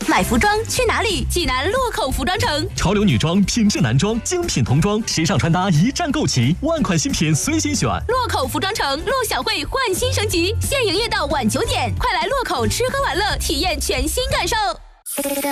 买服装去哪里？济南洛口服装城。 潮流女装、品质男装、精品童装，时尚穿搭一站购齐，万款新品随心选。 洛口服装城陆小慧焕新升级，现营业到晚9点，快来洛口吃喝玩乐，体验全新感受。